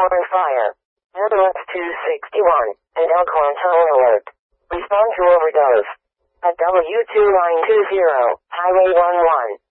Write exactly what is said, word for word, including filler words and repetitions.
Open fire. Ambulance two sixty-one. And Elkhorn Tunnel Alert. Respond to overdose. At W two line two zero, Highway one one.